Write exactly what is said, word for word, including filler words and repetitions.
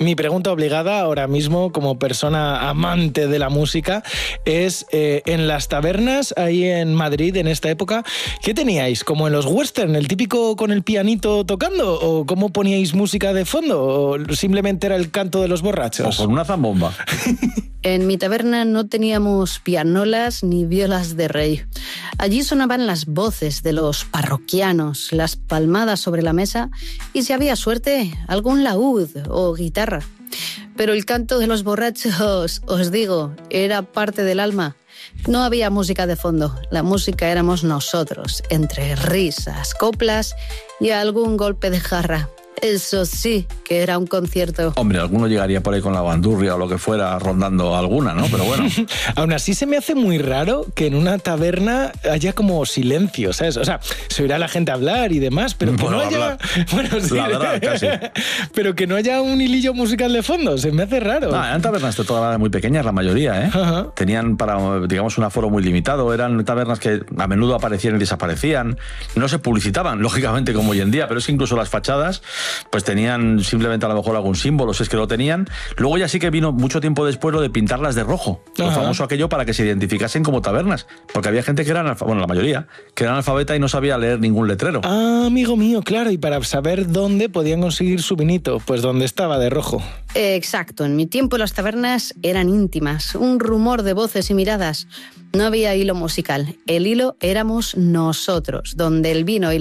Mi pregunta obligada ahora mismo, como persona amante de la música, es eh, en las tabernas ahí en Madrid en esta época, ¿qué teníais? ¿Como en los western, el típico con el pianito tocando? ¿O cómo poníais música de fondo? ¿O simplemente era el canto de los borrachos? O con una zambomba. En mi taberna no teníamos pianolas ni violas de rey. Allí sonaban las voces de los parroquianos, las palmadas sobre la mesa y, si había suerte, algún laúd o guitarra. Pero el canto de los borrachos, os digo, era parte del alma. No había música de fondo, la música éramos nosotros, entre risas, coplas y algún golpe de jarra. Eso sí, que era un concierto. Hombre, alguno llegaría por ahí con la bandurria o lo que fuera, rondando alguna, ¿no? Pero bueno. Aún así se me hace muy raro que en una taberna haya como silencio, ¿sabes? O sea, se oirá la gente hablar y demás, pero que bueno, no haya... hablar. Bueno, sí. Ladrar, casi. Pero que no haya un hilillo musical de fondo, se me hace raro. No, eran tabernas de toda muy pequeñas, la mayoría, ¿eh? Ajá. Tenían, para, digamos, un aforo muy limitado. Eran tabernas que a menudo aparecían y desaparecían. No se publicitaban, lógicamente, como hoy en día, pero es que incluso las fachadas pues tenían simplemente a lo mejor algún símbolo, si es que lo tenían. Luego ya sí que vino mucho tiempo después lo de pintarlas de rojo, lo Ajá. famoso aquello para que se identificasen como tabernas, porque había gente que era analfabeta, bueno, la mayoría, que era analfabeta y no sabía leer ningún letrero. Ah, amigo mío, claro, y para saber dónde podían conseguir su vinito, pues donde estaba de rojo. Exacto, en mi tiempo las tabernas eran íntimas, un rumor de voces y miradas. No había hilo musical, el hilo éramos nosotros, donde el vino y